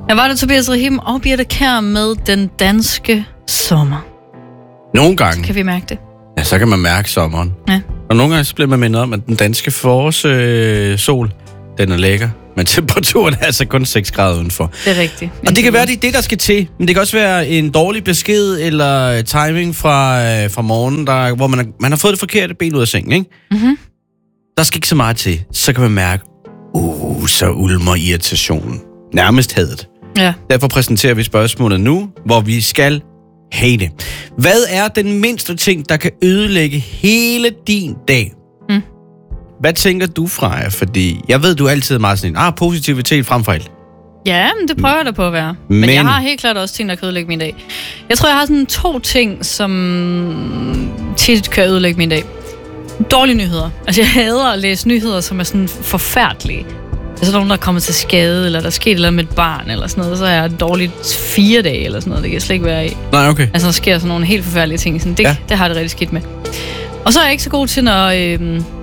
Jeg var der Tobias Rahim og Birte Kjær med Den Danske Sommer. Nogle gange. Kan vi mærke det? Ja, så kan man mærke sommeren. Ja. Og nogle gange så bliver man mindet om, at den danske forårssol, den er lækker. Men temperaturen er altså kun 6 grader udenfor. Det er rigtigt. Og det kan være, det er det, der skal til. Men det kan også være en dårlig besked eller timing fra morgenen, hvor man har fået det forkerte ben ud af sengen, ikke? Mm-hmm. Der skal ikke så meget til. Så kan man mærke, så ulmer irritationen. Nærmest hadet. Ja. Derfor præsenterer vi spørgsmålet nu, hvor vi skal hate. Hvad er den mindste ting, der kan ødelægge hele din dag? Mm. Hvad tænker du, Freja? Fordi jeg ved, du er altid meget sådan positivitet frem for alt. Ja, men det prøver jeg da på at være. Men jeg har helt klart også ting, der kan ødelægge min dag. Jeg tror, jeg har sådan 2 ting, som tit kan ødelægge min dag. Dårlige nyheder. Altså, jeg hader at læse nyheder, som er sådan forfærdelige. Altså, nogen, der er kommet til skade, eller der er sket noget med et barn, eller sådan noget, så er jeg dårligt 4 dage, eller sådan noget. Det kan jeg slet ikke være i. Nej, okay. Altså, der sker sådan nogle helt forfærdelige ting. Sådan, det har jeg det rigtig skidt med. Og så er jeg ikke så god til, når... jeg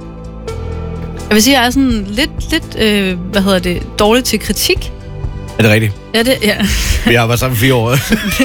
vil sige, jeg er sådan lidt dårlig til kritik. Er det rigtigt? Ja, ja. Vi har været sammen 4 år.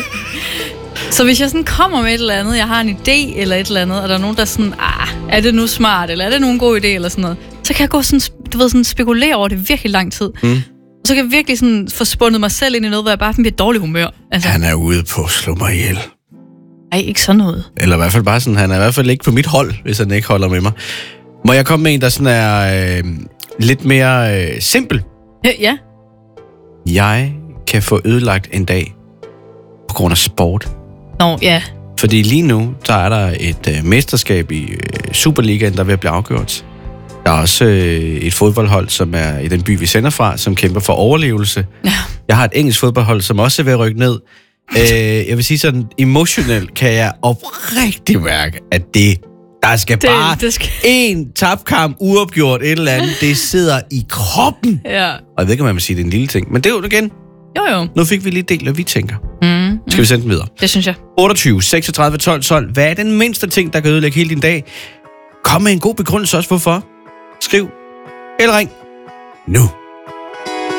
Så hvis jeg sådan kommer med et eller andet, jeg har en idé eller et eller andet, og der er nogen, der sådan, er det nu smart, eller er det nu en god idé, eller sådan noget, så kan jeg gå sådan, spekulere over det virkelig lang tid. Mm. Og så kan jeg virkelig sådan få spundet mig selv ind i noget, hvor jeg bare bliver dårlig humør. Altså. Han er ude på at slå mig ihjel. Ej, ikke sådan noget. Eller i hvert fald bare sådan, han er i hvert fald ikke på mit hold, hvis han ikke holder med mig. Må jeg komme med en, der sådan er lidt mere simpel? Ja. Jeg kan få ødelagt en dag på grund af sport. Nå, ja. Fordi lige nu, der er der et mesterskab i Superligaen, der er ved at blive afgjort. Der er også et fodboldhold, som er i den by, vi sender fra, som kæmper for overlevelse. Ja. Jeg har et engelsk fodboldhold, som også er ved at rykke ned. Jeg vil sige sådan, emotionelt kan jeg oprigtigt mærke, at der skal bare en tabkamp uopgjort, et eller andet, det sidder i kroppen. Ja. Og jeg ved ikke, om man vil sige, det er en lille ting, men det er jo igen. Jo. Nu fik vi lige delt, hvad vi tænker. Skal vi sende den videre? Det synes jeg. 28 36 12 12. Hvad er den mindste ting, der kan ødelægge hele din dag? Kom med en god begrundelse også, hvorfor. Skriv eller ring nu.